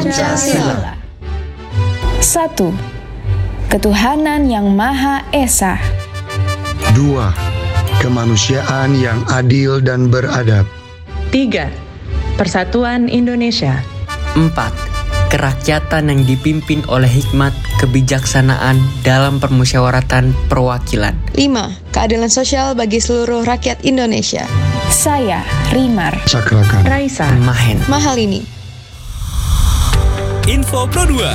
Pancasila. 1. Ketuhanan yang Maha Esa. 2. Kemanusiaan yang adil dan beradab. 3. Persatuan Indonesia. 4. Kerakyatan yang dipimpin oleh hikmat kebijaksanaan dalam permusyawaratan perwakilan. 5. Keadilan sosial bagi seluruh rakyat Indonesia. Saya, Rimar. Cakrakan. Raisa. Mahen. Mahal ini. Info Pro 2.